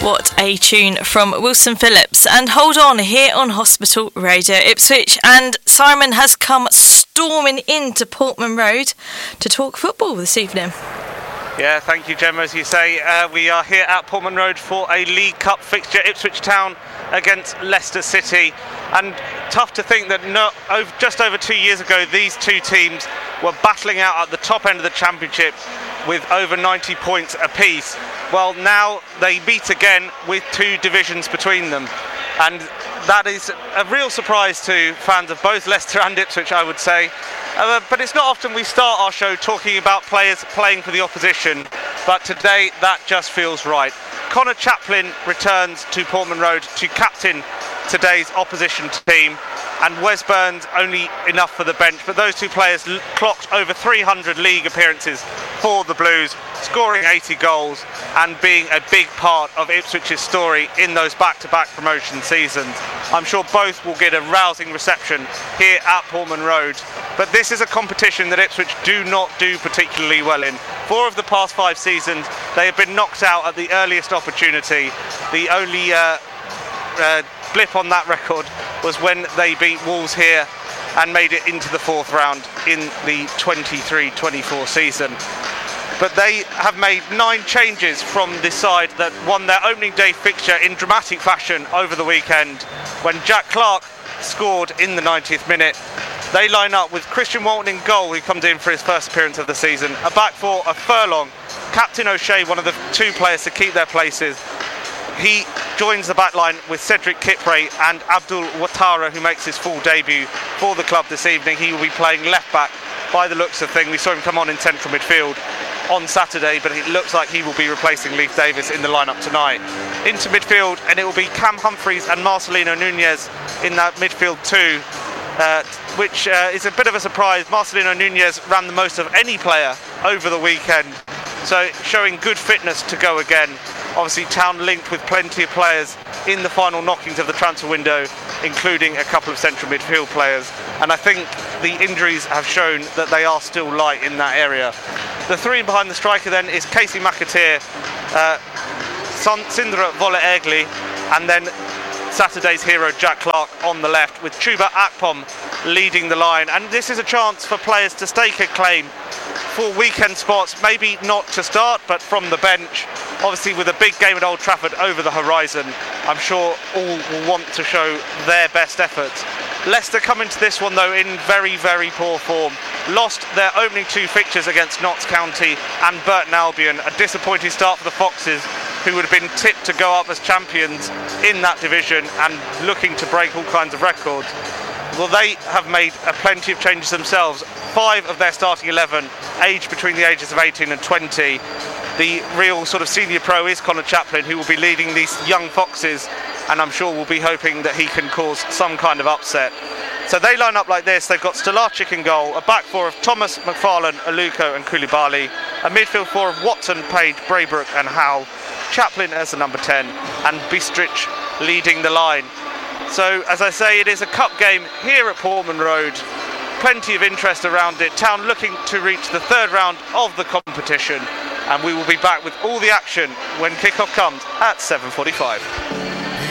What a tune from Wilson Phillips. And hold on, here on Hospital Radio Ipswich, and Simon has come storming into Portman Road to talk football this evening. Yeah, thank you, Gemma. As you say, we are here at Portman Road for a League Cup fixture, Ipswich Town against Leicester City. And tough to think that just over 2 years ago, these two teams were battling out at the top end of the Championship with over 90 points apiece. Well, now they meet again with two divisions between them. And that is a real surprise to fans of both Leicester and Ipswich, I would say. But it's not often we start our show talking about players playing for the opposition, but today that just feels right. Conor Chaplin returns to Portman Road to captain today's opposition team, and Wes Burns only enough for the bench, but those two players clocked over 300 league appearances for the Blues, scoring 80 goals and being a big part of Ipswich's story in those back-to-back promotion seasons. I'm sure both will get a rousing reception here at Portman Road, but this is a competition that Ipswich do not do particularly well in. 4 of the past 5 seasons they have been knocked out at the earliest opportunity. The only blip on that record was when they beat Wolves here and made it into the 4th round in the 23-24 season. But they have made 9 changes from this side that won their opening day fixture in dramatic fashion over the weekend when Jack Clark scored in the 90th minute. They line up with Christian Walton in goal, who comes in for his first appearance of the season. A back 4 of Furlong, Captain O'Shea, one of the 2 players to keep their places. He joins the back line with Cedric Kipre and Abdul Ouattara, who makes his full debut for the club this evening. He will be playing left back by the looks of things. We saw him come on in central midfield on Saturday, but it looks like he will be replacing Leif Davis in the lineup tonight. Into midfield, and it will be Cam Humphreys and Marcelino Nunez in that midfield too, which is a bit of a surprise. Marcelino Nunez ran the most of any player over the weekend, so showing good fitness to go again. Obviously Town linked with plenty of players in the final knockings of the transfer window, including a couple of central midfield players, and I think the injuries have shown that they are still light in that area. The 3 behind the striker then is Casey McAteer, Sindra Vola-Egli, and then Saturday's hero Jack Clark on the left, with Chuba Akpom leading the line. And this is a chance for players to stake a claim for weekend spots, maybe not to start, but from the bench. Obviously with a big game at Old Trafford over the horizon, I'm sure all will want to show their best efforts. Leicester come into this one though in very, very poor form. Lost their opening 2 fixtures against Notts County and Burton Albion. A disappointing start for the Foxes, who would have been tipped to go up as champions in that division and looking to break all kinds of records. Well, they have made plenty of changes themselves. 5 of their starting 11 aged between the ages of 18 and 20. The real sort of senior pro is Conor Chaplin, who will be leading these young Foxes, and I'm sure we'll be hoping that he can cause some kind of upset. So they line up like this. They've got Stolarczyk in goal, a back 4 of Thomas, McFarlane, Aluko and Koulibaly, a midfield 4 of Watson, Page, Braybrook and Howe, Chaplin as the number 10 and Bistrich leading the line. So as I say, it is a cup game here at Portman Road. Plenty of interest around it. Town looking to reach the 3rd round of the competition, and we will be back with all the action when kickoff comes at 7:45.